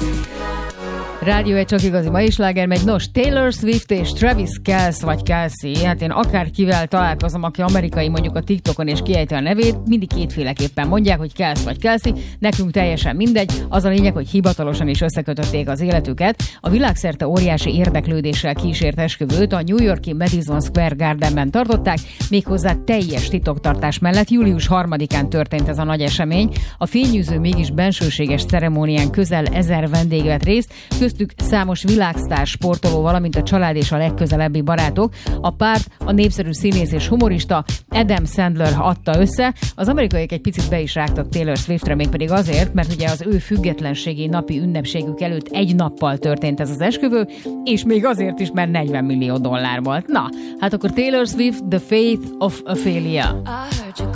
Rádió egy csak igazi mai sláger megy. Nos, Taylor Swift és Travis Kelce vagy Kelsey, hát én akárkivel találkozom, aki amerikai mondjuk a TikTokon és kiejti a nevét, mindig kétféleképpen mondják, hogy Kelce vagy Kelsey, nekünk teljesen mindegy, az a lényeg, hogy hivatalosan is összekötötték az életüket. A világszerte óriási érdeklődéssel kísért esküvőt a New York-i Madison Square Gardenben tartották, méghozzá teljes titoktartás mellett. Július 3-án történt ez a nagy esemény. A fényűző, mégis bensőséges ceremónián közel 1000 vendég vett részt, köztük számos világsztár sportoló, valamint a család és a legközelebbi barátok. A párt a népszerű színész és humorista Adam Sandler adta össze. Az amerikaiak egy picit be is rágtak Taylor Swiftre, mégpedig azért, mert ugye az ő függetlenségi napi ünnepségük előtt egy nappal történt ez az esküvő, és még azért is, mert $40 millió volt. Na, hát akkor Taylor Swift, The Faith of Ophelia.